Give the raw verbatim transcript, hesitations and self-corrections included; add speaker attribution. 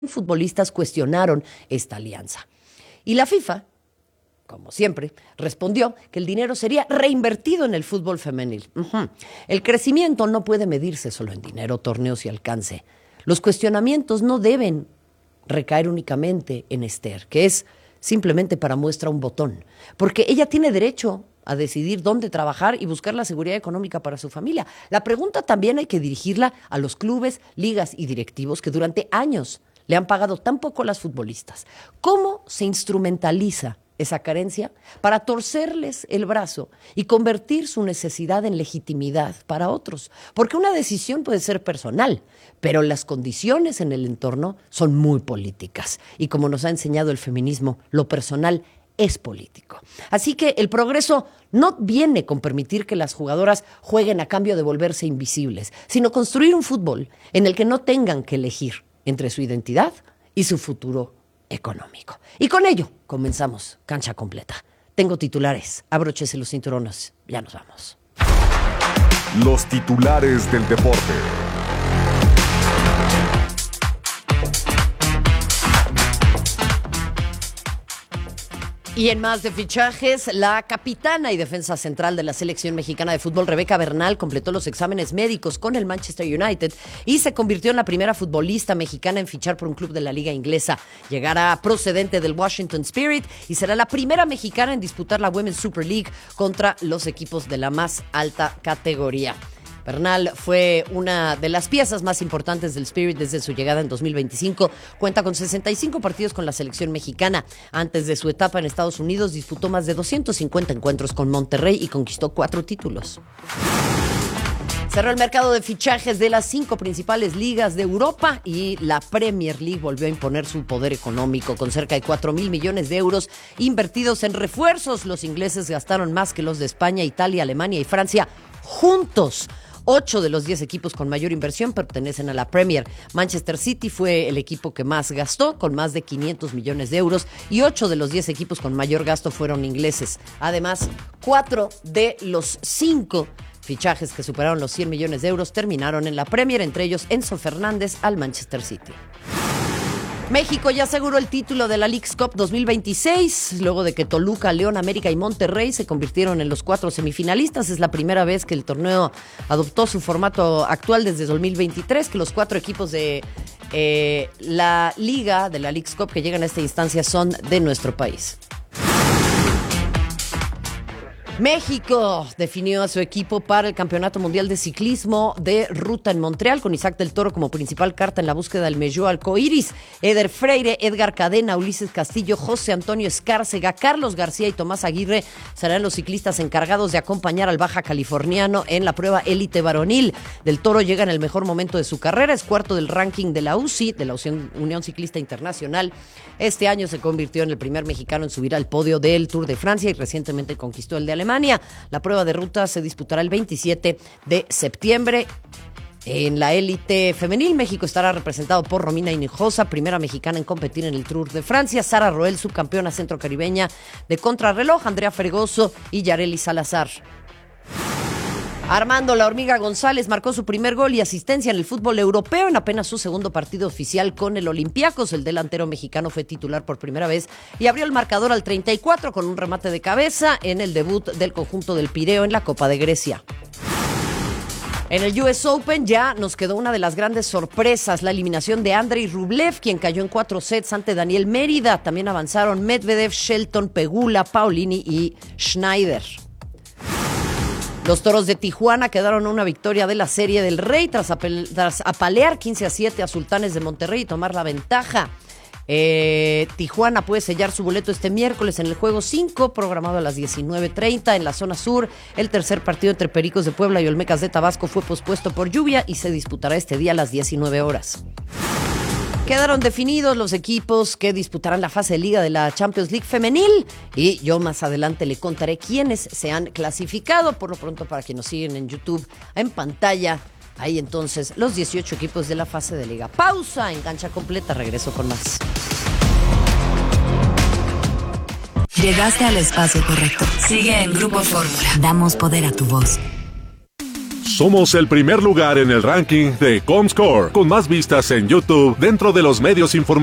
Speaker 1: futbolistas cuestionaron esta alianza. Y la FIFA, como siempre, respondió que el dinero sería reinvertido en el fútbol femenil. Uh-huh. El crecimiento no puede medirse solo en dinero, torneos y alcance. Los cuestionamientos no deben recaer únicamente en Esther, que es simplemente para muestra un botón, porque ella tiene derecho a decidir dónde trabajar y buscar la seguridad económica para su familia. La pregunta también hay que dirigirla a los clubes, ligas y directivos que durante años le han pagado tan poco a las futbolistas. ¿Cómo se instrumentaliza esa carencia para torcerles el brazo y convertir su necesidad en legitimidad para otros? Porque una decisión puede ser personal, pero las condiciones en el entorno son muy políticas. Y como nos ha enseñado el feminismo, lo personal es político. Así que el progreso no viene con permitir que las jugadoras jueguen a cambio de volverse invisibles, sino construir un fútbol en el que no tengan que elegir entre su identidad y su futuro económico. Y con ello comenzamos Cancha Completa. Tengo titulares, abróchese los cinturones, ya nos vamos.
Speaker 2: Los titulares del deporte.
Speaker 1: Y en más de fichajes, la capitana y defensa central de la selección mexicana de fútbol, Rebeca Bernal, completó los exámenes médicos con el Manchester United y se convirtió en la primera futbolista mexicana en fichar por un club de la liga inglesa. Llegará procedente del Washington Spirit y será la primera mexicana en disputar la Women's Super League contra los equipos de la más alta categoría. Bernal fue una de las piezas más importantes del Spirit desde su llegada en dos mil veinticinco. Cuenta con sesenta y cinco partidos con la selección mexicana. Antes de su etapa en Estados Unidos, disputó más de doscientos cincuenta encuentros con Monterrey y conquistó cuatro títulos. Cerró el mercado de fichajes de las cinco principales ligas de Europa y la Premier League volvió a imponer su poder económico con cerca de cuatro mil millones de euros invertidos en refuerzos. Los ingleses gastaron más que los de España, Italia, Alemania y Francia juntos. Ocho de los diez equipos con mayor inversión pertenecen a la Premier. Manchester City fue el equipo que más gastó, con más de quinientos millones de euros, y ocho de los diez equipos con mayor gasto fueron ingleses. Además, cuatro de los cinco fichajes que superaron los cien millones de euros terminaron en la Premier, entre ellos Enzo Fernández al Manchester City. México ya aseguró el título de la Leagues Cup dos mil veintiséis, luego de que Toluca, León, América y Monterrey se convirtieron en los cuatro semifinalistas. Es la primera vez que el torneo adoptó su formato actual desde dos mil veintitrés, que los cuatro equipos de eh, la liga, de la Leagues Cup que llegan a esta instancia son de nuestro país. México definió a su equipo para el Campeonato Mundial de Ciclismo de Ruta en Montreal, con Isaac del Toro como principal carta en la búsqueda del Melló Arcoíris. Eder Freire, Edgar Cadena, Ulises Castillo, José Antonio Escárcega, Carlos García y Tomás Aguirre serán los ciclistas encargados de acompañar al baja californiano en la prueba élite varonil. Del Toro llega en el mejor momento de su carrera, es cuarto del ranking de la U C I, de la Unión Ciclista Internacional. Este año se convirtió en el primer mexicano en subir al podio del Tour de Francia y recientemente conquistó el de Alemania. La prueba de ruta se disputará el veintisiete de septiembre. En la élite femenil, México estará representado por Romina Hinojosa, primera mexicana en competir en el Tour de Francia, Sara Roel, subcampeona centrocaribeña de contrarreloj, Andrea Fregoso y Yareli Salazar. Armando La Hormiga González marcó su primer gol y asistencia en el fútbol europeo en apenas su segundo partido oficial con el Olympiacos. El delantero mexicano fue titular por primera vez y abrió el marcador al treinta y cuatro con un remate de cabeza en el debut del conjunto del Pireo en la Copa de Grecia. En el U S Open ya nos quedó una de las grandes sorpresas, la eliminación de Andrei Rublev, quien cayó en cuatro sets ante Daniel Mérida. También avanzaron Medvedev, Shelton, Pegula, Paolini y Schneider. Los Toros de Tijuana quedaron a una victoria de la Serie del Rey tras, apel- tras apalear quince a siete a Sultanes de Monterrey y tomar la ventaja. Eh, Tijuana puede sellar su boleto este miércoles en el juego cinco, programado a las diecinueve treinta en la zona sur. El tercer partido entre Pericos de Puebla y Olmecas de Tabasco fue pospuesto por lluvia y se disputará este día a las diecinueve horas. Quedaron definidos los equipos que disputarán la fase de liga de la Champions League femenil y yo más adelante le contaré quiénes se han clasificado. Por lo pronto, para quienes nos siguen en YouTube, en pantalla, ahí entonces los dieciocho equipos de la fase de liga. Pausa en Cancha Completa, regreso con más.
Speaker 3: Llegaste al espacio correcto. Sigue en Grupo Fórmula. Damos poder a tu voz.
Speaker 2: Somos el primer lugar en el ranking de Comscore, con más vistas en YouTube dentro de los medios informativos.